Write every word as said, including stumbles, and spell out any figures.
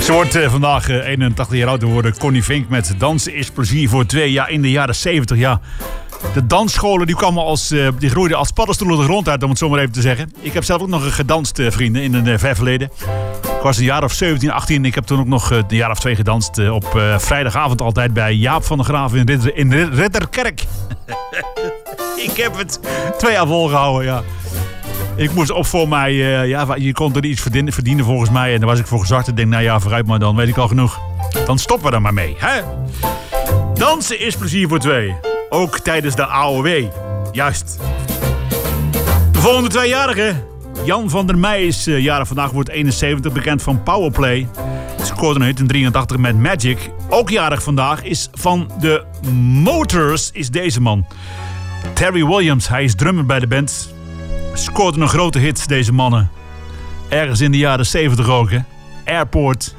Ze wordt uh, vandaag uh, eenentachtig jaar oud geworden. Connie Vink met Dansen is plezier voor twee. Ja, in de jaren zeventig, ja. De dansscholen die kwamen als, uh, die groeiden als paddenstoelen de grond uit, om het zo maar even te zeggen. Ik heb zelf ook nog gedanst, uh, vrienden, in een uh, ver verleden. Ik was een jaar of zeventien, achttien. Ik heb toen ook nog uh, een jaar of twee gedanst. Uh, op uh, vrijdagavond altijd bij Jaap van der Graaf in, Ridder, in Ridderkerk. Ik heb het twee jaar volgehouden, ja. Ik moest op voor mij, uh, ja, je kon er iets verdienen, verdienen volgens mij. En daar was ik voor gezakt. Ik denk, nou ja, vooruit maar dan, weet ik al genoeg. Dan stoppen we er maar mee, hè? Dansen is plezier voor twee. Ook tijdens de A O W. Juist. De volgende tweejarige. Jan van der Meij is uh, jarig vandaag, wordt eenenzeventig, bekend van Powerplay. Scoorde een hit in drieëntachtig met Magic. Ook jarig vandaag is van de Motors, is deze man. Terry Williams, hij is drummer bij de band. Scoorde een grote hit, deze mannen. Ergens in de jaren zeventig ook, hè. Airport.